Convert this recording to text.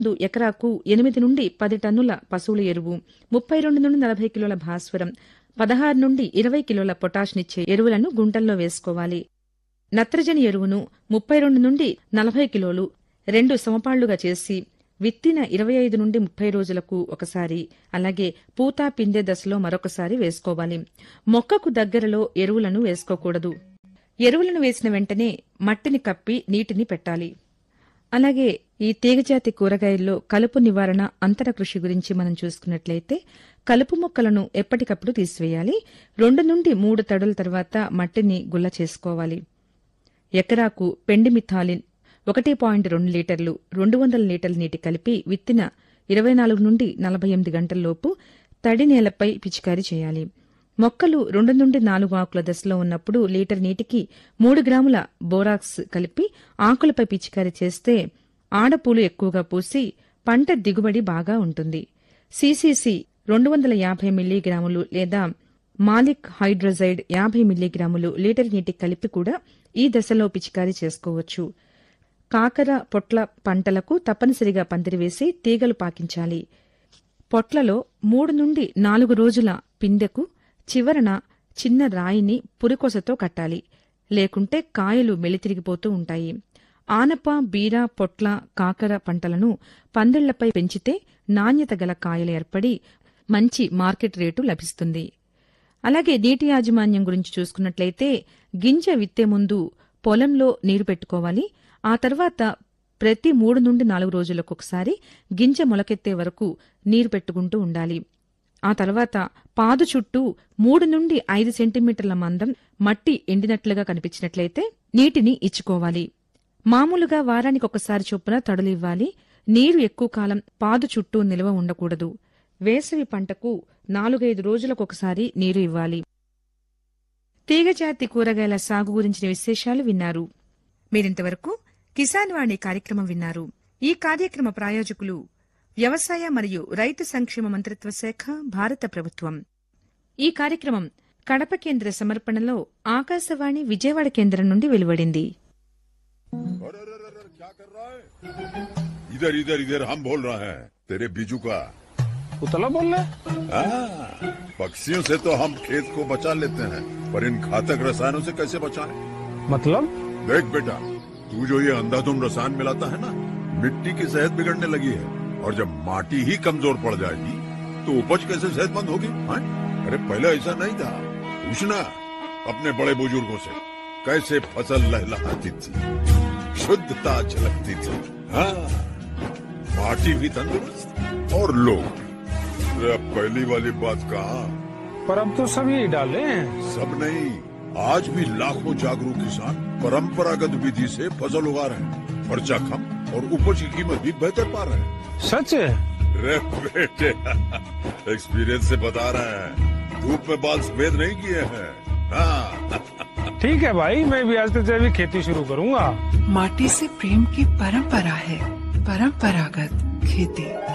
ఎకరాకు 8 నుండి 10 టన్నుల పశువుల ఎరువు, 32 నుండి 40 కిలోల భాస్వరం, 16 నుండి 20 కిలోల పొటాష్నిచ్చే ఎరువులను గుంటల్లో వేసుకోవాలి. నత్రజని ఎరువును 32 నుండి 40 కిలోలు 2 సమపాళ్లుగా చేసి విత్తిన 25 నుండి 30 రోజులకు ఒకసారి, అలాగే పూతా పిందె దశలో మరొకసారి వేసుకోవాలి. మొక్కకు దగ్గరలో ఎరువులను వేసుకోకూడదు. ఎరువులను వేసిన వెంటనే మట్టిని కప్పి నీటిని పెట్టాలి. అలాగే ఈ తీగజాతి కూరగాయల్లో కలుపు నివారణ అంతర కృషి గురించి మనం చూసుకున్నట్లయితే కలుపు మొక్కలను ఎప్పటికప్పుడు తీసివేయాలి. 2 నుండి 3 తడుల తర్వాత మట్టిని గుల్ల చేసుకోవాలి. ఎకరాకు పెండిమిథాలిన్ 1.2 లీటర్లు 200 లీటర్ల నీటి కలిపి విత్తిన 24 నుండి 48 గంటల్లోపు తడి నేలపై పిచికారీ చేయాలి. మొక్కలు 2 నుండి 4 ఆకుల దశలో ఉన్నప్పుడు లీటర్ నీటికి 3 గ్రాముల బోరాక్స్ కలిపి ఆకులపై పిచికారీ చేస్తే ఆడపూలు ఎక్కువగా పూసి పంట దిగుబడి బాగా ఉంటుంది. సిసిసి 250 మిల్లీగ్రాములు లేదా మాలిక్ హైడ్రోజైడ్ 50 మిల్లీగ్రాములు లీటర్ నీటికి కలిపి కూడా ఈ దశలో పిచికారీ చేసుకోవచ్చు. కాకర, పొట్ల పంటలకు తప్పనిసరిగా పందిరివేసి తీగలు పాకించాలి. పొట్లలో 3 నుండి 4 రోజుల పిందెకు చివరన చిన్న రాయిని పురికొసతో కట్టాలి. లేకుంటే కాయలు మెలితిరిగిపోతూ ఉంటాయి. ఆనప, బీర, పొట్ల, కాకర పంటలను పందిళ్లపై పెంచితే నాణ్యత గల కాయలు ఏర్పడి మంచి మార్కెట్ రేటు లభిస్తుంది. అలాగే నీటి యాజమాన్యం గురించి చూసుకున్నట్లయితే గింజ విత్తే ముందు పొలంలో నీరు పెట్టుకోవాలి. ఆ తర్వాత ప్రతి 3 నుండి 4 రోజులకొకసారి గింజ మొలకెత్తే వరకు నీరు పెట్టుకుంటూ ఉండాలి. ఆ తర్వాత పాదు చుట్టూ 3 నుండి 5 సెంటీమీటర్ల మందం మట్టి ఎండినట్లుగా కనిపించినట్లయితే నీటిని ఇచ్చుకోవాలి. మామూలుగా వారానికి ఒకసారి చొప్పున తడులివ్వాలి. నీరు ఎక్కువ కాలం పాదు చుట్టూ నిల్వ ఉండకూడదు. వేసవి పంటకు 4-5 రోజులకొకసారి నీరు ఇవ్వాలి. తీగజాతి కూరగాయల సాగు గురించిన విశేషాలు విన్నారు. మీరింతవరకు కిసాన్ వాణి కార్యక్రమం విన్నారు. ఈ కార్యక్రమ ప్రాయోజకులు వ్యవసాయ మరియు రైతు సంక్షేమ మంత్రిత్వ శాఖ, భారత ప్రభుత్వం. ఈ కార్యక్రమం కడప కేంద్ర సమర్పణలో ఆకాశవాణి విజయవాడ కేంద్రం నుండి వెలువడింది. इधर इधर इधर हम बोल रहे हैं तेरे बीजू का उतला बोल रहे? पक्षियों से तो हम खेत को बचा लेते हैं, पर इन घातक रसायनों से कैसे बचाएं? मतलब? देख बेटा, तू जो ये अंधाधुंध रसायन मिलाता है ना, मिट्टी की सेहत बिगड़ने लगी है। और जब माटी ही कमजोर पड़ जाएगी तो उपज कैसे सेहतमंद होगी? अरे पहले ऐसा नहीं था। पूछना अपने बड़े बुजुर्गों से, कैसे फसल लहलहाती थी, शुद्धता झलकती थी। हाँ, माटी भी तंदुरुस्त और लोग भी। अब पहली वाली बात कहाँ? पर अब तो सभी डाले हैं। सब नहीं, आज भी लाखों जागरूक किसान परंपरागत विधि से फसल उगा रहे हैं। खर्चा कम और उपज की कीमत भी बेहतर पा रहे हैं। सच है? रे बेटे, एक्सपीरियंस से बता रहे हैं। धूप में बाल सफेद नहीं किए हैं। हाँ। ठीक है भाई, मैं भी आज से जैविक खेती शुरू करूंगा। माटी से प्रेम की परंपरा है, परंपरागत खेती।